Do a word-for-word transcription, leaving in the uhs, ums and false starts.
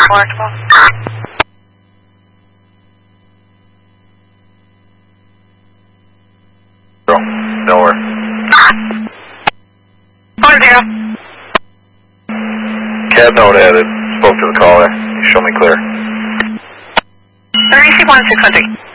Markable. Nowhere. One zero. Cab note added. Spoke to the caller. Show me clear. thirty-six one six one three.